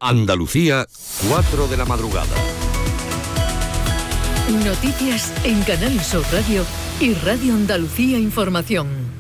Andalucía, 4 de la madrugada. Noticias en Canal Sur Radio y Radio Andalucía Información.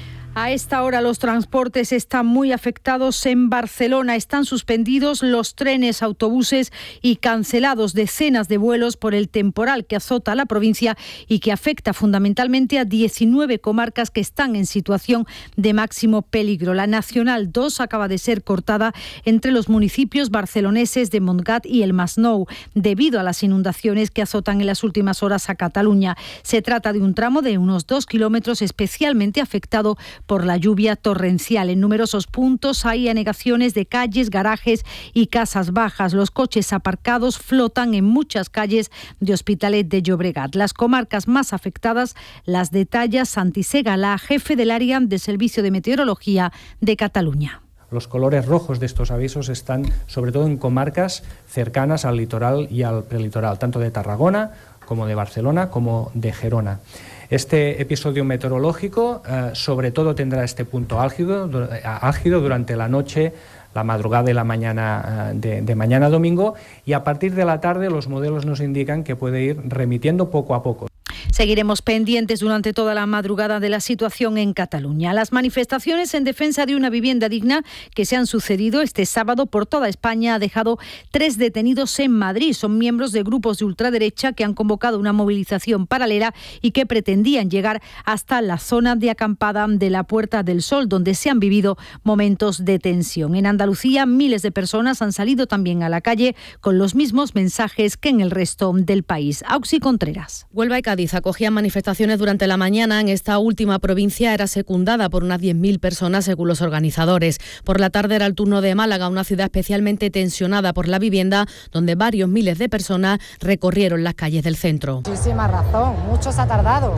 A esta hora los transportes están muy afectados en Barcelona. Están suspendidos los trenes, autobuses y cancelados decenas de vuelos por el temporal que azota la provincia y que afecta fundamentalmente a 19 comarcas que están en situación de máximo peligro. La Nacional 2 acaba de ser cortada entre los municipios barceloneses de Montgat y el Masnou debido a las inundaciones que azotan en las últimas horas a Cataluña. Se trata de un tramo de unos 2 kilómetros especialmente afectado por la lluvia torrencial. En numerosos puntos hay anegaciones de calles, garajes y casas bajas. Los coches aparcados flotan en muchas calles de Hospitalet de Llobregat. Las comarcas más afectadas las detalla Santi Segalà, jefe del área de Servicio de Meteorología de Cataluña. Los colores rojos de estos avisos están sobre todo en comarcas cercanas al litoral y al prelitoral, tanto de Tarragona como de Barcelona como de Gerona. Este episodio meteorológico sobre todo tendrá este punto álgido durante la noche, la madrugada y la mañana de mañana domingo, y a partir de la tarde los modelos nos indican que puede ir remitiendo poco a poco. Seguiremos pendientes durante toda la madrugada de la situación en Cataluña. Las manifestaciones en defensa de una vivienda digna que se han sucedido este sábado por toda España ha dejado 3 detenidos en Madrid. Son miembros de grupos de ultraderecha que han convocado una movilización paralela y que pretendían llegar hasta la zona de acampada de la Puerta del Sol, donde se han vivido momentos de tensión. En Andalucía, miles de personas han salido también a la calle con los mismos mensajes que en el resto del país. Auxi Contreras. Huelva y Cádiz acogían manifestaciones durante la mañana. En esta última provincia era secundada por unas 10.000 personas según los organizadores. Por la tarde era el turno de Málaga, una ciudad especialmente tensionada por la vivienda, donde varios miles de personas recorrieron las calles del centro. Muchísima razón, mucho se ha tardado.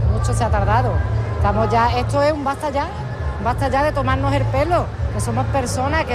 Estamos ya, esto es un basta ya de tomarnos el pelo, que somos personas,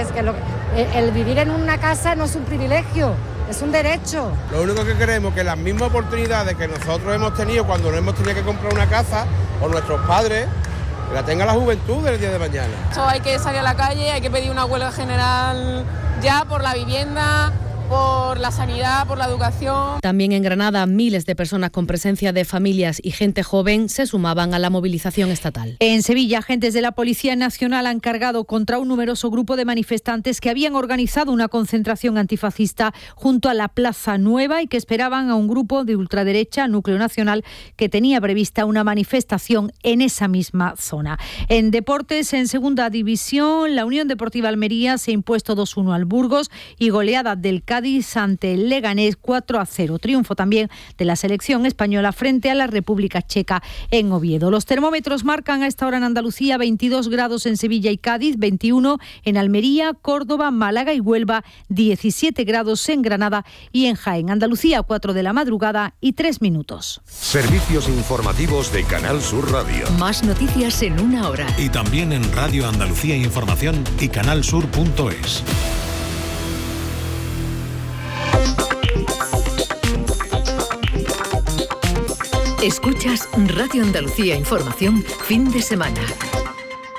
el vivir en una casa no es un privilegio. Es un derecho. Lo único que queremos es que las mismas oportunidades que nosotros hemos tenido cuando no hemos tenido que comprar una casa, o nuestros padres, que la tenga la juventud del día de mañana. Hay que salir a la calle, hay que pedir una huelga general ya por la vivienda, por la sanidad, por la educación. También en Granada, miles de personas con presencia de familias y gente joven se sumaban a la movilización estatal. En Sevilla, agentes de la Policía Nacional han cargado contra un numeroso grupo de manifestantes que habían organizado una concentración antifascista junto a la Plaza Nueva y que esperaban a un grupo de ultraderecha, Núcleo Nacional, que tenía prevista una manifestación en esa misma zona. En deportes, en segunda división, la Unión Deportiva Almería se ha impuesto 2-1 al Burgos y goleada del Cádiz ante el Leganés 4-0. Triunfo también de la selección española frente a la República Checa en Oviedo. Los termómetros marcan a esta hora en Andalucía 22 grados en Sevilla y Cádiz, 21 en Almería, Córdoba, Málaga y Huelva, 17 grados en Granada y en Jaén. Andalucía, 4 de la madrugada y 3 minutos. Servicios informativos de Canal Sur Radio. Más noticias en una hora. Y también en Radio Andalucía Información y canalsur.es. Escuchas Radio Andalucía Información, fin de semana.